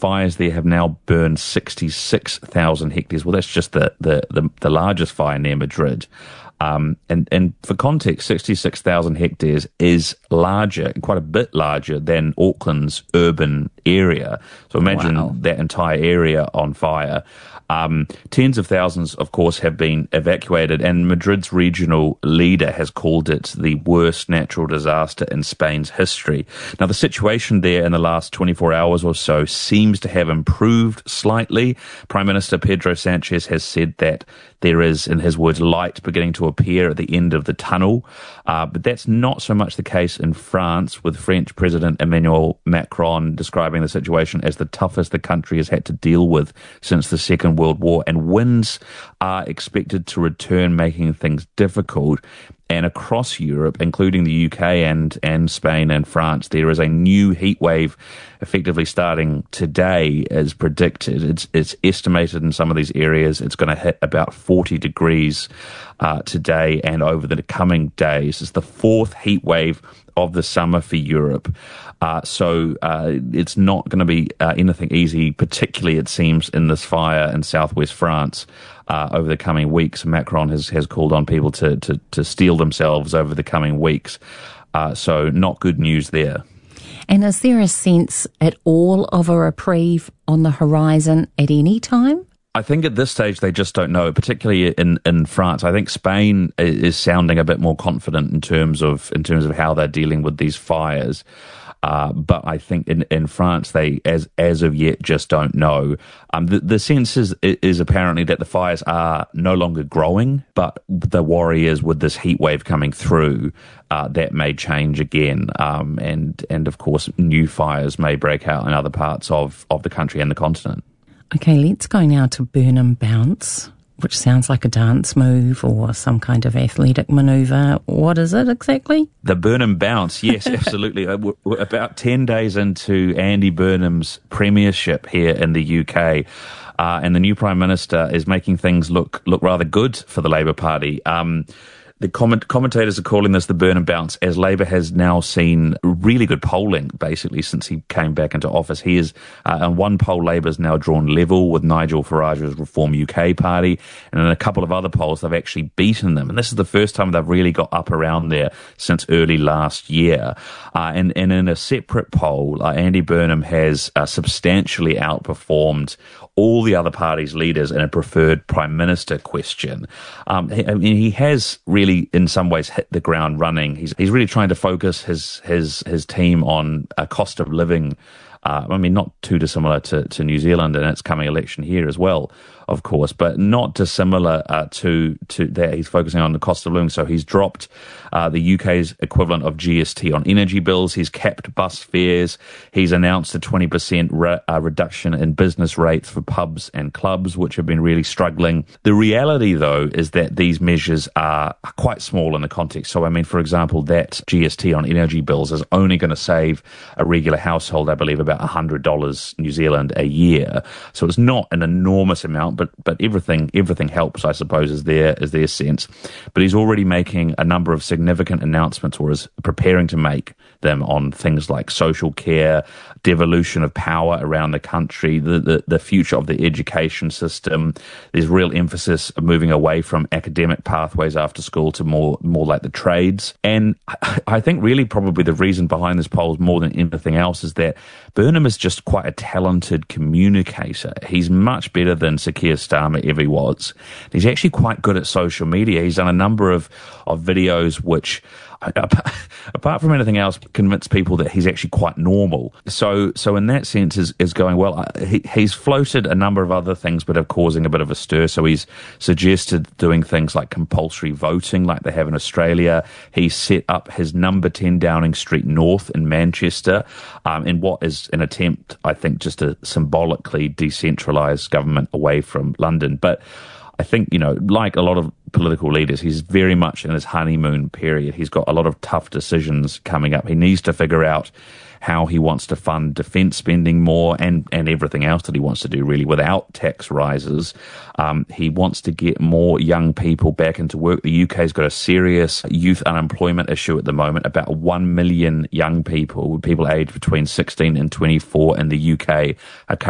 fires there have now burned 66,000 hectares. Well, that's just the largest fire near Madrid. And for context, 66,000 hectares is larger, quite a bit larger than Auckland's urban area. So imagine that entire area on fire. Tens of thousands, of course, have been evacuated, and Madrid's regional leader has called it the worst natural disaster in Spain's history. Now, the situation there in the last 24 hours or so seems to have improved slightly. Prime Minister Pedro Sanchez has said that there is, in his words, light beginning to appear at the end of the tunnel. But that's not so much the case in France, with French President Emmanuel Macron describing the situation as the toughest the country has had to deal with since the Second World War. And winds are expected to return, making things difficult. And across Europe, including the UK and Spain and France, there is a new heat wave effectively starting today as predicted. It's estimated in some of these areas it's going to hit about 40 degrees today and over the coming days. It's the fourth heat wave of the summer for Europe. So it's not going to be anything easy, particularly, it seems, in this fire in southwest France over the coming weeks. Macron has called on people to steel themselves over the coming weeks. So not good news there. And is there a sense at all of a reprieve on the horizon at any time? I think at this stage they just don't know, particularly in France. I think Spain is sounding a bit more confident in terms of how they're dealing with these fires. But I think in France they, as of yet, just don't know. The sense is apparently that the fires are no longer growing, but the worry is with this heat wave coming through, that may change again. And of course, new fires may break out in other parts of the country and the continent. Okay, let's go now to Burnham Bounce, which sounds like a dance move or some kind of athletic manoeuvre. What is it exactly? The Burnham Bounce, yes, absolutely. We're about 10 days into Andy Burnham's premiership here in the UK, and the new Prime Minister is making things look rather good for the Labour Party. The commentators are calling this the Burnham Bounce, as Labour has now seen really good polling, basically, since he came back into office. He is, on one poll, Labour's now drawn level with Nigel Farage's Reform UK party, and in a couple of other polls, they've actually beaten them. And this is the first time they've really got up around there since early last year. And in a separate poll, Andy Burnham has substantially outperformed all the other parties' leaders in a preferred Prime Minister question. He has really, in some ways, hit the ground running. He's really trying to focus his team on a cost of living. Not too dissimilar to New Zealand and its coming election here as well, of course, but not dissimilar to that. He's focusing on the cost of living. So he's dropped the UK's equivalent of GST on energy bills. He's capped bus fares. He's announced a 20% reduction in business rates for pubs and clubs, which have been really struggling. The reality, though, is that these measures are quite small in the context. So, for example, that GST on energy bills is only going to save a regular household, I believe, about $100 New Zealand a year. So it's not an enormous amount, but everything helps, I suppose, is their sense. But he's already making a number of significant announcements, or is preparing to make them, on things like social care, devolution of power around the country, the future of the education system. There's real emphasis of moving away from academic pathways after school to more like the trades. And I think really probably the reason behind this poll, more than anything else, is that Burnham is just quite a talented communicator. He's much better than Sir Keir Starmer ever was. He's actually quite good at social media. He's done a number of videos which, apart from anything else, convince people that he's actually quite normal. So in that sense is going well. He's floated a number of other things but are causing a bit of a stir. So he's suggested doing things like compulsory voting like they have in Australia. He set up his number 10 Downing Street North in Manchester in what is an attempt, I think, just to symbolically decentralise government away from London. But I think, like a lot of political leaders, he's very much in his honeymoon period. He's got a lot of tough decisions coming up. He needs to figure out how he wants to fund defence spending more and everything else that he wants to do, really, without tax rises. He wants to get more young people back into work. The UK's got a serious youth unemployment issue at the moment. About 1 million young people aged between 16 and 24 in the UK are